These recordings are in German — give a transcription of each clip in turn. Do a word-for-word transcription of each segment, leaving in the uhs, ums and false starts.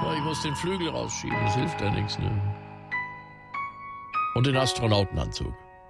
So, ich muss den Flügel rausschieben, das hilft ja nichts, ne? Und den Astronautenanzug.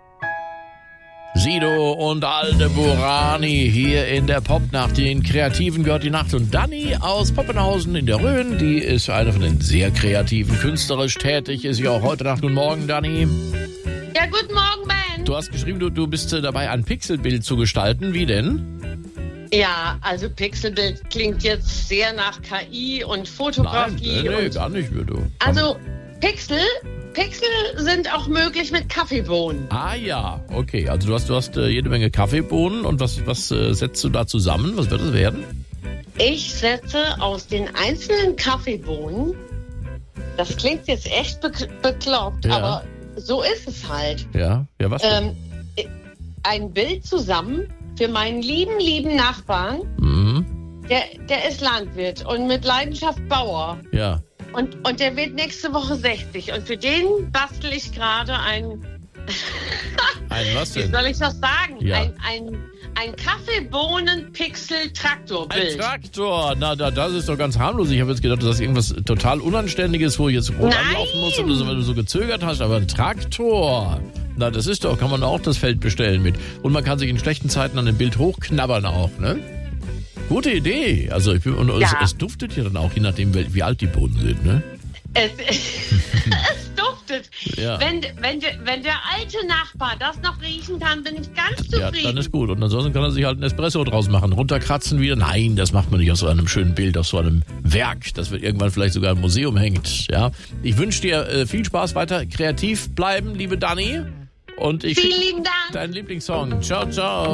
Sido und Aldeburani hier in der Popnacht. Den Kreativen gehört die Nacht. Und Dani aus Poppenhausen in der Rhön, die ist eine von den sehr kreativen, künstlerisch tätig. Ist sie auch heute Nacht. Guten Morgen, Dani. Ja, guten Morgen, Ben. Du hast geschrieben, du, du bist dabei, ein Pixelbild zu gestalten. Wie denn? Ja, also Pixelbild klingt jetzt sehr nach K I und Fotografie. Nein, nee, nee, und gar nicht, du. Also Pixel, Pixel sind auch möglich mit Kaffeebohnen. Ah ja, okay. Also du hast, du hast äh, jede Menge Kaffeebohnen. Und was, was äh, setzt du da zusammen? Was wird es werden? Ich setze aus den einzelnen Kaffeebohnen, das klingt jetzt echt be- bekloppt, Ja. aber so ist es halt, Ja, ja, was denn? ähm, ein Bild zusammen für meinen lieben, lieben Nachbarn. Mhm. Der, der ist Landwirt und mit Leidenschaft Bauer. Ja. Und, und der wird nächste Woche sechzig. Und für den bastel ich gerade ein... Ein was Wie denn? soll ich das sagen? Ja. Ein, ein, ein Kaffeebohnen-Pixel-Traktorbild. Ein Traktor, na, da, das ist doch ganz harmlos. Ich habe jetzt gedacht, das ist irgendwas total Unanständiges, wo ich jetzt rot Nein. anlaufen muss oder so, weil du so gezögert hast. Aber ein Traktor, na, das ist doch, kann man auch das Feld bestellen mit. Und man kann sich in schlechten Zeiten an dem Bild hochknabbern auch, ne? Gute Idee. Also ich bin, und Ja. es, es duftet ja dann auch, je nachdem, wie alt die Bohnen sind, ne? Es, es duftet. Ja. Wenn, wenn, der, wenn der alte Nachbar das noch riechen kann, bin ich ganz Ja, zufrieden. dann ist gut. Und ansonsten kann er sich halt einen Espresso draus machen. Runterkratzen wieder. Nein, das macht man nicht aus so einem schönen Bild, aus so einem Werk, das wird irgendwann vielleicht sogar im Museum hängt. Ja. Ich wünsche dir äh, viel Spaß, weiter kreativ bleiben, liebe Dani. Und ich Vielen lieben Dank. deinen Lieblingssong. Ciao, ciao.